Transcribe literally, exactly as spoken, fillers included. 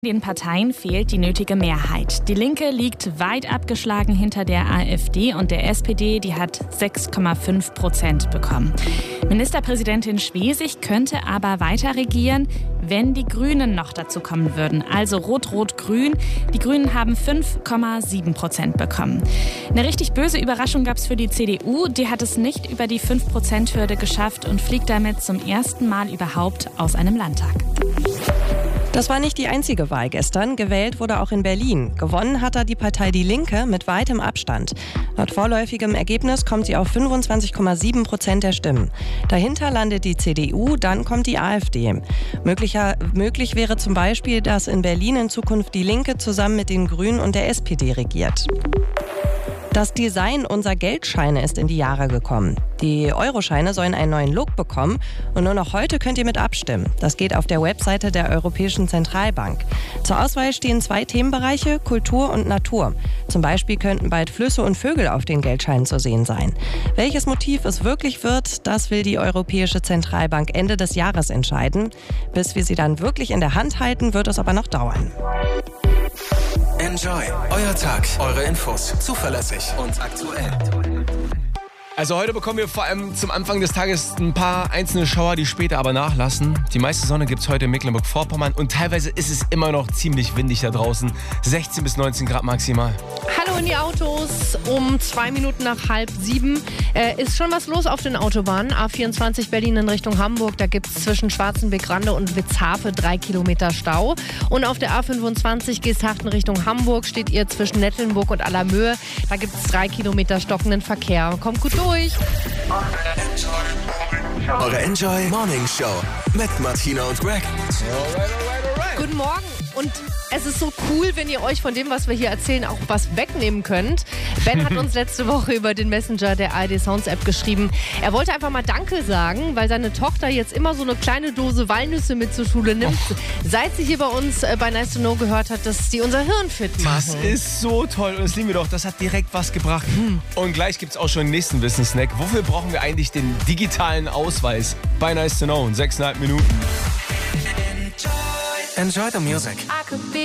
Den Parteien fehlt die nötige Mehrheit. Die Linke liegt weit abgeschlagen hinter der AfD und der S P D, die hat sechs Komma fünf Prozent bekommen. Ministerpräsidentin Schwesig könnte aber weiter regieren, wenn die Grünen noch dazu kommen würden. Also Rot-Rot-Grün. Die Grünen haben fünf Komma sieben Prozent bekommen. Eine richtig böse Überraschung gab es für die C D U. Die hat es nicht über die fünf Prozent Hürde geschafft und fliegt damit zum ersten Mal überhaupt aus einem Landtag. Das war nicht die einzige Wahl gestern. Gewählt wurde auch in Berlin. Gewonnen hat da die Partei Die Linke mit weitem Abstand. Laut vorläufigem Ergebnis kommt sie auf fünfundzwanzig Komma sieben Prozent der Stimmen. Dahinter landet die C D U, dann kommt die AfD. Möglicher, möglich wäre zum Beispiel, dass in Berlin in Zukunft Die Linke zusammen mit den Grünen und der S P D regiert. Das Design unserer Geldscheine ist in die Jahre gekommen. Die Euroscheine sollen einen neuen Look bekommen und nur noch heute könnt ihr mit abstimmen. Das geht auf der Webseite der Europäischen Zentralbank. Zur Auswahl stehen zwei Themenbereiche, Kultur und Natur. Zum Beispiel könnten bald Flüsse und Vögel auf den Geldscheinen zu sehen sein. Welches Motiv es wirklich wird, das will die Europäische Zentralbank Ende des Jahres entscheiden. Bis wir sie dann wirklich in der Hand halten, wird es aber noch dauern. Enjoy. Euer Tag. Eure Infos. Zuverlässig und aktuell. Also heute bekommen wir vor allem zum Anfang des Tages ein paar einzelne Schauer, die später aber nachlassen. Die meiste Sonne gibt es heute in Mecklenburg-Vorpommern und teilweise ist es immer noch ziemlich windig da draußen. sechzehn bis neunzehn Grad maximal. Hallo in die Autos, um zwei Minuten nach halb sieben äh, ist schon was los auf den Autobahnen. A vierundzwanzig Berlin in Richtung Hamburg, da gibt es zwischen Schwarzenbeck-Rande und Witzhafe drei Kilometer Stau. Und auf der A fünfundzwanzig Geesthachten Richtung Hamburg steht ihr zwischen Nettelnburg und Allermöhe. Da gibt es drei Kilometer stockenden Verkehr. Kommt gut durch. Eure Enjoy Morning Show mit Martina und Greg. Alright, alright, alright. Guten Morgen. Und es ist so cool, wenn ihr euch von dem, was wir hier erzählen, auch was wegnehmen könnt. Ben hat uns letzte Woche über den Messenger der A R D Sounds App geschrieben. Er wollte einfach mal Danke sagen, weil seine Tochter jetzt immer so eine kleine Dose Walnüsse mit zur Schule nimmt. Oh. Seit sie hier bei uns bei Nice to Know gehört hat, dass die unser Hirn fit machen. Das ist so toll und das lieben wir doch. Das hat direkt was gebracht. Hm. Und gleich gibt es auch schon den nächsten Wissensnack. Wofür brauchen wir eigentlich den digitalen Ausweis? Bei Nice to Know in sechseinhalb Minuten. Enjoy the music.